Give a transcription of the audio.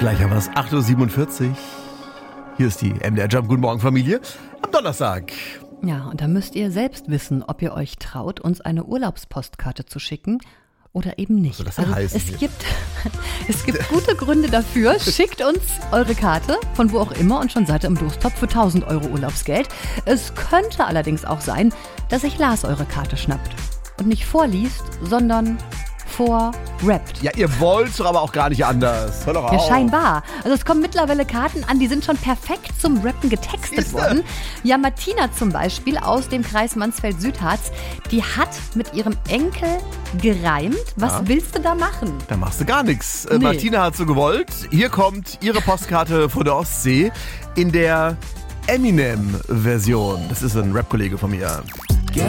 Gleich haben wir es, 8.47 Uhr. Hier ist die MDR Jump. Guten Morgen, Familie. Am Donnerstag. Ja, und da müsst ihr selbst wissen, ob ihr euch traut, uns eine Urlaubspostkarte zu schicken oder eben nicht. Was soll das denn heißen? Es gibt gute Gründe dafür. Schickt uns eure Karte, von wo auch immer, und schon seid ihr im Dostopf für 1.000 Euro Urlaubsgeld. Es könnte allerdings auch sein, dass sich Lars eure Karte schnappt und nicht vorliest, sondern vorrappt. Ja, ihr wollt doch aber auch gar nicht anders. Hör doch Ja, auf. scheinbar. Also es kommen mittlerweile Karten an, die sind schon perfekt zum Rappen getextet Siehste? worden. Ja, Martina zum Beispiel aus dem Kreis Mansfeld-Südharz, die hat mit ihrem Enkel gereimt. Was willst du da machen? Da machst du gar nichts. Nee. Martina hat so gewollt. Hier kommt ihre Postkarte von der Ostsee in der Eminem-Version. Das ist ein Rap-Kollege von mir.